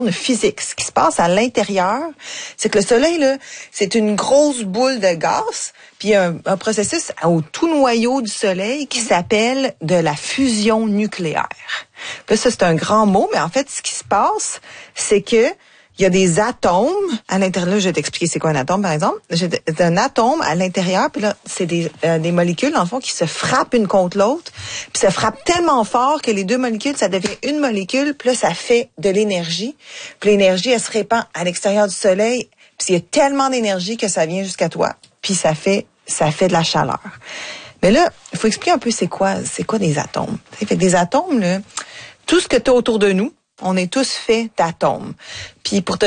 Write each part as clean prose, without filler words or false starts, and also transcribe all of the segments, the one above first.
physique. Ce qui se passe à l'intérieur, c'est que le soleil, là, c'est une grosse boule de gaz, puis il y a un processus au tout noyau du soleil qui s'appelle de la fusion nucléaire. Là, ça, c'est un grand mot, mais en fait, ce qui se passe, c'est que il y a des atomes à l'intérieur. Là, je vais t'expliquer c'est quoi un atome, par exemple. J'ai un atome à l'intérieur, puis là, c'est des molécules, dans le fond, qui se frappent une contre l'autre, puis ça frappe tellement fort que les deux molécules, ça devient une molécule, puis là, ça fait de l'énergie. Puis l'énergie, elle se répand à l'extérieur du soleil, puis il y a tellement d'énergie que ça vient jusqu'à toi, puis ça fait de la chaleur. Mais là, il faut expliquer un peu c'est quoi des atomes. Fait que des atomes, là, tout ce que tu as autour de nous, on est tous faits d'atomes. Puis pour te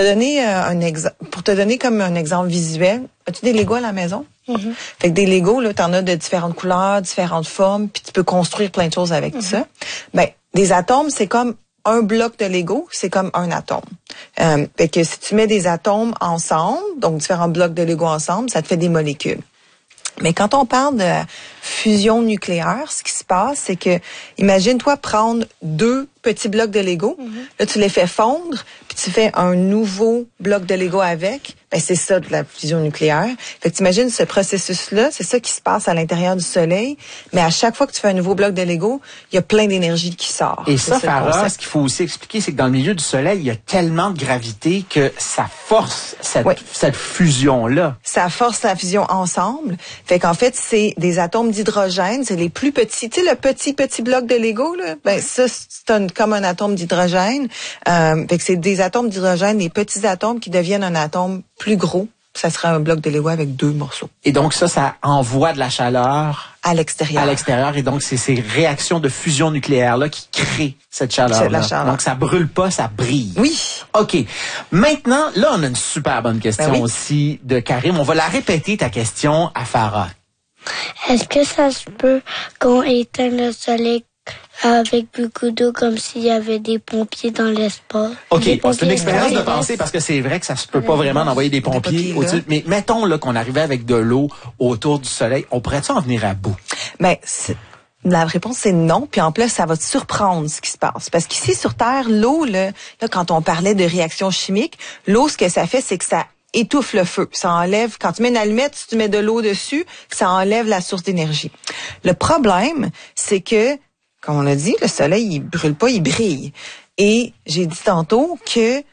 donner comme un exemple visuel, as-tu des Legos à la maison? Mm-hmm. Fait que des Legos, là, t'en as de différentes couleurs, différentes formes, puis tu peux construire plein de choses avec ça. Ben, des atomes, c'est comme un bloc de Lego, c'est comme un atome. Fait que si tu mets des atomes ensemble, donc différents blocs de Lego ensemble, ça te fait des molécules. Mais quand on parle de fusion nucléaire, ce qui se passe, c'est que, imagine-toi prendre 2 petits blocs de Lego, là, tu les fais fondre, puis tu fais un nouveau bloc de Lego avec, ben, c'est ça, de la fusion nucléaire. Fait que t'imagines ce processus-là, c'est ça qui se passe à l'intérieur du soleil, mais à chaque fois que tu fais un nouveau bloc de Lego, il y a plein d'énergie qui sort. Et ça, Farah, ce qu'il faut aussi expliquer, c'est que dans le milieu du soleil, il y a tellement de gravité que ça force cette fusion-là. Ça force la fusion ensemble. Fait qu'en fait, c'est des atomes d'hydrogène, c'est les plus petits. Tu sais, le petit bloc de Lego, là, ben, ça, c'est comme un atome d'hydrogène. Fait que c'est des atomes d'hydrogène, les petits atomes qui deviennent un atome plus gros. Ça serait un bloc de Lego avec 2 morceaux. Et donc ça envoie de la chaleur à l'extérieur. Et donc c'est ces réactions de fusion nucléaire là qui créent cette chaleur-là. Donc ça brûle pas, ça brille. Oui. OK. Maintenant, là on a une super bonne question aussi de Karim. On va la répéter ta question à Farah. Est-ce que ça se peut qu'on éteigne le soleil avec beaucoup d'eau, comme s'il y avait des pompiers dans l'espace? OK, c'est une expérience de pensée parce que c'est vrai que ça se peut pas vraiment d'envoyer des pompiers au-dessus. Mais mettons là qu'on arrivait avec de l'eau autour du soleil, on pourrait-tu en venir à bout? Ben, la réponse c'est non, puis en plus ça va te surprendre ce qui se passe parce qu'ici sur Terre, l'eau là quand on parlait de réactions chimiques, l'eau ce que ça fait c'est que ça étouffe le feu. Ça enlève, quand tu mets une allumette, si tu mets de l'eau dessus, ça enlève la source d'énergie. Le problème, c'est que, comme on a dit, le soleil, il brûle pas, il brille. Et j'ai dit tantôt que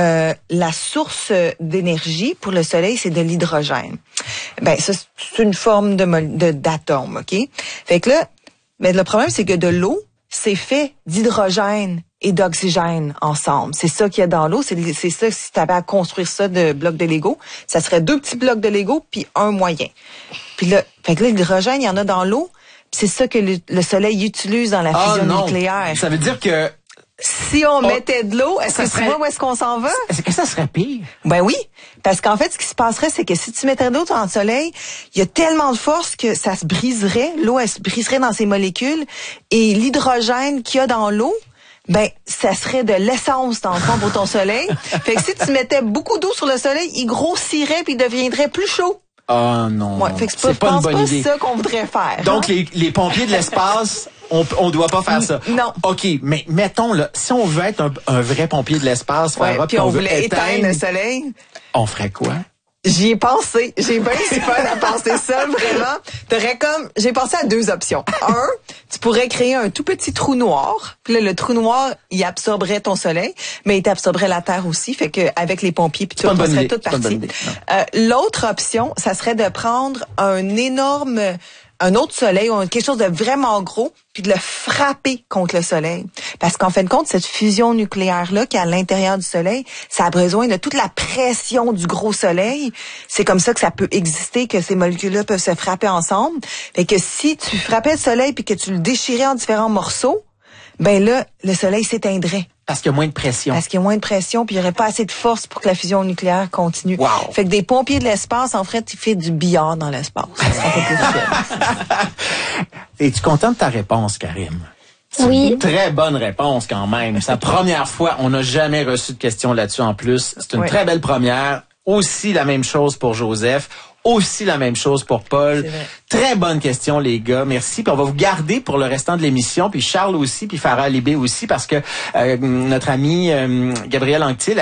la source d'énergie pour le soleil, c'est de l'hydrogène. Ben, ça, c'est une forme d'atome, OK? Fait que là, mais le problème, c'est que de l'eau, c'est fait d'hydrogène et d'oxygène ensemble. C'est ça qu'il y a dans l'eau. C'est ça, si tu avais à construire ça de blocs de Lego, ça serait 2 petits blocs de Lego puis un moyen. Puis là, fait que là, l'hydrogène, il y en a dans l'eau. C'est ça que le soleil utilise dans la fusion nucléaire. Ça veut dire que si on mettait de l'eau, est-ce que tu vois où est-ce qu'on s'en va? Est-ce que ça serait pire? Ben oui. Parce qu'en fait, ce qui se passerait, c'est que si tu mettais de l'eau dans le soleil, il y a tellement de force que ça se briserait. L'eau, elle se briserait dans ses molécules. Et l'hydrogène qu'il y a dans l'eau, ben, ça serait de l'essence, dans le fond, pour ton soleil. Fait que si tu mettais beaucoup d'eau sur le soleil, il grossirait puis il deviendrait plus chaud. Ah non. Ouais, fait que c'est pas une bonne idée. C'est ça qu'on voudrait faire. Donc, les pompiers de l'espace, on doit pas faire ça. Non. OK, mais mettons, là, si on veut être un vrai pompier de l'espace, puis on voulait éteindre le soleil, on ferait quoi? J'y ai pensé. J'ai bien du fun à penser ça, vraiment. J'ai pensé à 2 options. Un, tu pourrais créer un tout petit trou noir. Puis là, le trou noir, il absorberait ton soleil, mais il t'absorberait la terre aussi. Fait que avec les pompiers, puis tu serais toute partie. L'autre option, ça serait de prendre un autre soleil ou quelque chose de vraiment gros, puis de le frapper contre le soleil. Parce qu'en fin de compte, cette fusion nucléaire-là qui est à l'intérieur du soleil, ça a besoin de toute la pression du gros soleil. C'est comme ça que ça peut exister, que ces molécules-là peuvent se frapper ensemble. Fait que si tu frappais le soleil puis que tu le déchirais en différents morceaux, ben là, le soleil s'éteindrait. Parce qu'il y a moins de pression. Parce qu'il y a moins de pression, puis il n'y aurait pas assez de force pour que la fusion nucléaire continue. Wow. Fait que des pompiers de l'espace, en fait, ils font du billard dans l'espace. Ça sera pas plus facile. Es-tu content de ta réponse, Karim? Oui. Une très bonne réponse quand même. C'est la première fois, on n'a jamais reçu de questions là-dessus en plus. C'est une très belle première. Aussi la même chose pour Joseph. aussi la même chose pour Paul. Très bonne question, les gars. Merci. Puis on va vous garder pour le restant de l'émission. Puis Charles aussi, puis Farah Libé aussi, parce que notre ami Gabrielle Anctil